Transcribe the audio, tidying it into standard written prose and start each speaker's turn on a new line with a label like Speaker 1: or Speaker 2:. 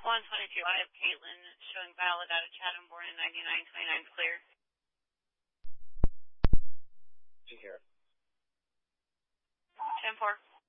Speaker 1: 122, I have Caitlin showing valid out of Chatham, born in 9929 clear.
Speaker 2: Here.
Speaker 1: 10-4.